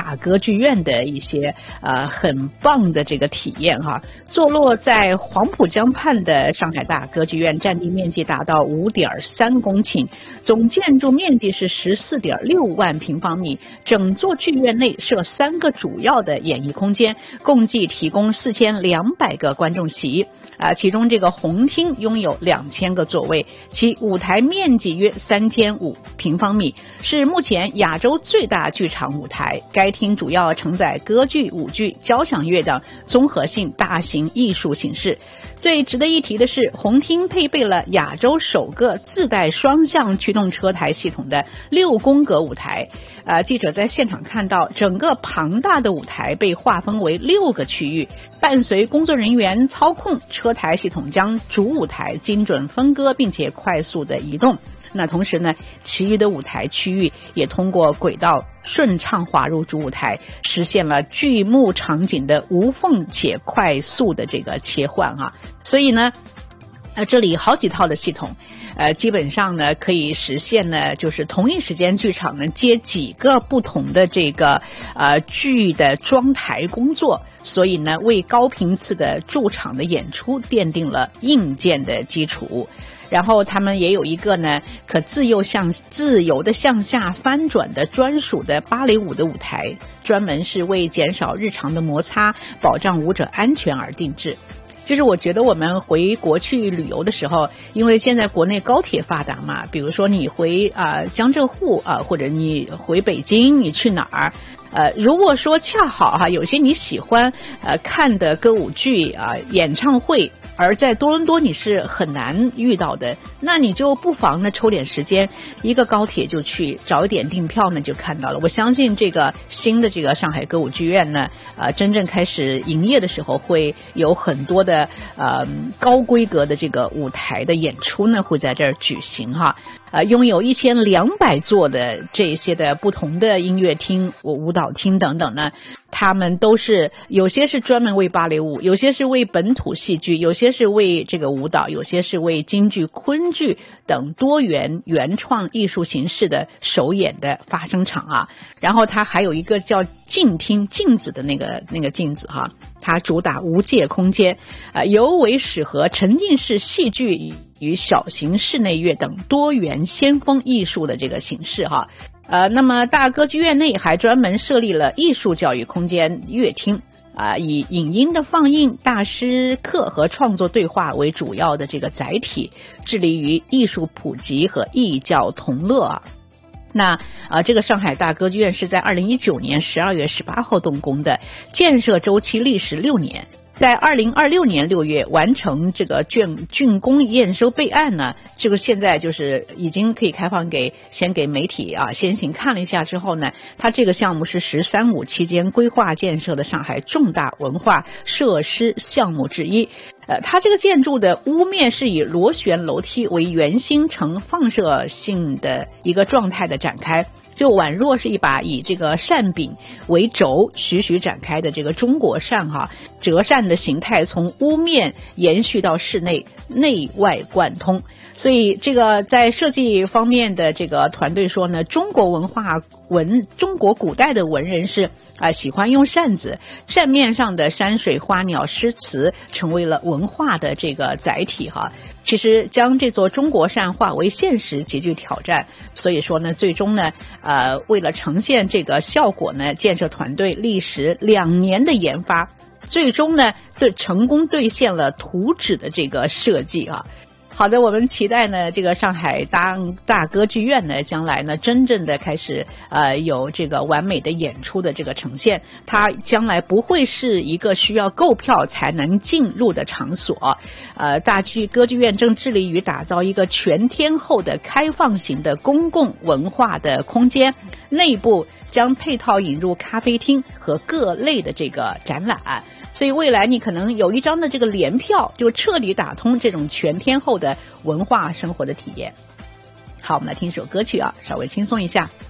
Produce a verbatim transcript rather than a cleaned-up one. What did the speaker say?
大歌剧院的一些呃很棒的这个体验哈。坐落在黄浦江畔的上海大歌剧院，占地面积达到 五点三公顷，总建筑面积是 十四点六万平方米。整座剧院内设三个主要的演艺空间，共计提供四千两百个观众席。啊，其中这个红厅拥有两千个座位，其舞台面积约三千五平方米，是目前亚洲最大剧场舞台。该厅主要承载歌剧、舞剧、交响乐等综合性大型艺术形式。最值得一提的是，红厅配备了亚洲首个自带双向驱动车台系统的六宫格舞台。呃，记者在现场看到，整个庞大的舞台被划分为六个区域，伴随工作人员操控，车台系统将主舞台精准分割，并且快速的移动。那同时呢，其余的舞台区域也通过轨道顺畅滑入主舞台，实现了剧目场景的无缝且快速的这个切换啊。所以呢，呃，这里好几套的系统。呃，基本上呢，可以实现呢，就是同一时间剧场呢接几个不同的这个呃剧的装台工作，所以呢，为高频次的驻场的演出奠定了硬件的基础。然后他们也有一个呢可自由向自由的向下翻转的专属的芭蕾舞的舞台，专门是为减少日常的摩擦、保障舞者安全而定制。就是我觉得我们回国去旅游的时候，因为现在国内高铁发达嘛，比如说你回啊、呃、江浙沪啊、呃，或者你回北京，你去哪儿？呃，如果说恰好哈、啊，有些你喜欢呃看的歌舞剧啊、呃、演唱会，而在多伦多你是很难遇到的，那你就不妨呢抽点时间，一个高铁就去找一点订票呢，就看到了。我相信这个新的这个上海歌舞剧院呢，呃，真正开始营业的时候，会有很多的呃高规格的这个舞台的演出呢，会在这儿举行哈。呃，拥有一千两百座的这些的不同的音乐厅、舞蹈厅等等呢，他们都是有些是专门为芭蕾舞，有些是为本土戏剧，有些是为这个舞蹈，有些是为京剧、昆剧等多元原创艺术形式的首演的发声场啊。然后它还有一个叫镜厅，镜子的那个那个镜子哈，它主打无界空间，啊、呃，尤为适合沉浸式戏剧与小型室内乐等多元先锋艺术的这个形式哈。呃，那么大歌剧院内还专门设立了艺术教育空间乐厅啊、呃，以影音的放映、大师课和创作对话为主要的这个载体，致力于艺术普及和异教同乐啊。那呃，这个上海大歌剧院是在二零一九年十二月十八号动工的，建设周期历时六年。在二零二六年六月完成这个竣竣工验收备案呢，这个现在就是已经可以开放给先给媒体啊先行看了一下之后呢，它这个项目是“十三五”期间规划建设的上海重大文化设施项目之一。呃，它这个建筑的屋面是以螺旋楼梯为圆心呈放射性的一个状态的展开，就宛若是一把以这个扇柄为轴徐徐展开的这个中国扇哈，折扇的形态从屋面延续到室内，内外贯通。所以这个在设计方面的这个团队说呢，中国文化文中国古代的文人是啊、呃，喜欢用扇子，扇面上的山水花鸟诗词成为了文化的这个载体哈。其实将这座中国扇化为现实极具挑战，所以说呢，最终呢，呃，为了呈现这个效果呢，建设团队历时两年的研发，最终呢，对成功兑现了图纸的这个设计啊。好的，我们期待呢，这个上海大大歌剧院呢，将来呢，真正的开始呃有这个完美的演出的这个呈现。它将来不会是一个需要购票才能进入的场所。呃，大剧歌剧院正致力于打造一个全天候的开放型的公共文化的空间，内部将配套引入咖啡厅和各类的这个展览。所以未来你可能有一张的这个联票，就彻底打通这种全天候的文化生活的体验。好，我们来听首歌曲啊，稍微轻松一下。